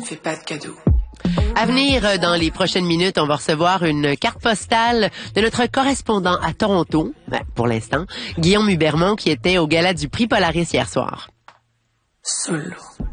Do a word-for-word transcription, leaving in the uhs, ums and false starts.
fait pas de cadeaux. À venir, dans les prochaines minutes, on va recevoir une carte postale de notre correspondant à Toronto, ben, pour l'instant, Guillaume Hubermont, qui était au gala du prix Polaris hier soir. Solo.